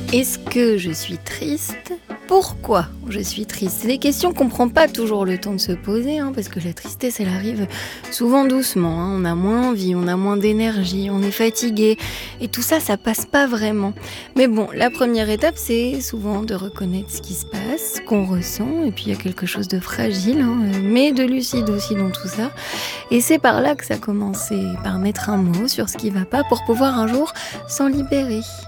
Est-ce que je suis triste? Pourquoi je suis triste? C'est des questions qu'on prend pas toujours le temps de se poser, parce que la tristesse, elle arrive souvent doucement. On a moins envie, on a moins d'énergie, on est fatigué. Et tout ça, ça passe pas vraiment. Mais bon, la première étape, c'est souvent de reconnaître ce qui se passe, ce qu'on ressent. Et puis, il y a quelque chose de fragile, mais de lucide aussi dans tout ça. Et c'est par là que ça commence, c'est par mettre un mot sur ce qui va pas pour pouvoir un jour s'en libérer.